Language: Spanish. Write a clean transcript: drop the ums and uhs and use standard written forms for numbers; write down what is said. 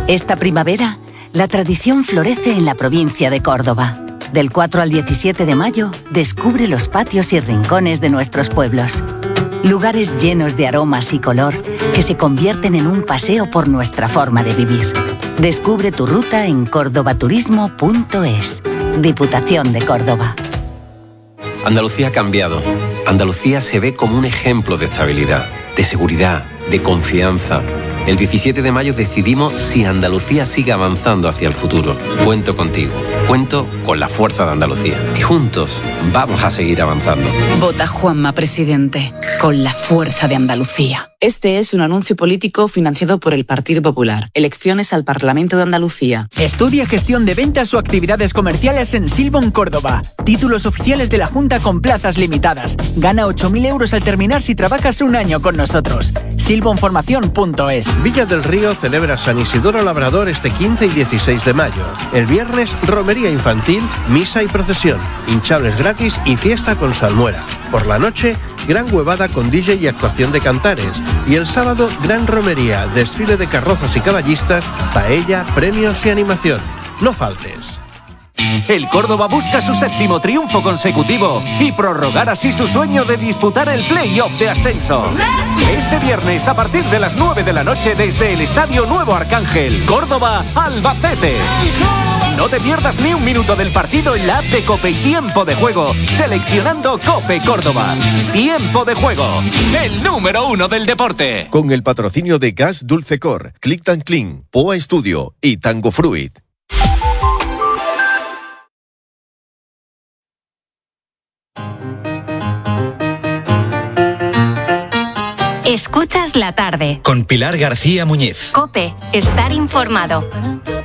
Esta primavera, la tradición florece en la provincia de Córdoba. Del 4 al 17 de mayo, descubre los patios y rincones de nuestros pueblos. Lugares llenos de aromas y color que se convierten en un paseo por nuestra forma de vivir. Descubre tu ruta en cordobaturismo.es. Diputación de Córdoba. Andalucía ha cambiado. Andalucía se ve como un ejemplo de estabilidad, de seguridad, de confianza. El 17 de mayo decidimos si Andalucía sigue avanzando hacia el futuro. Cuento contigo. Cuento con la fuerza de Andalucía. Y juntos vamos a seguir avanzando. Vota Juanma Presidente. Con la fuerza de Andalucía. Este es un anuncio político financiado por el Partido Popular. Elecciones al Parlamento de Andalucía. Estudia gestión de ventas o actividades comerciales en Silbon Córdoba. Títulos oficiales de la Junta con plazas limitadas. Gana 8.000 euros al terminar si trabajas un año con nosotros. silbonformación.es. Villa del Río celebra San Isidoro Labrador este 15 y 16 de mayo. El viernes, romería infantil, misa y procesión, hinchables gratis y fiesta con salmuera. Por la noche, gran huevada con DJ y actuación de cantares. Y el sábado, gran romería, desfile de carrozas y caballistas, paella, premios y animación. No faltes. El Córdoba busca su 7º triunfo consecutivo y prorrogar así su sueño de disputar el play-off de ascenso. Este viernes a partir de las 9 de la noche desde el Estadio Nuevo Arcángel, Córdoba, Albacete. No te pierdas ni un minuto del partido en la app de COPE y Tiempo de Juego, seleccionando COPE Córdoba. Tiempo de Juego, el número 1 del deporte. Con el patrocinio de Gas Dulcecor, Click and Clean, POA Studio y Tango Fruit. Escuchas la tarde. Con Pilar García Muñiz. COPE, estar informado.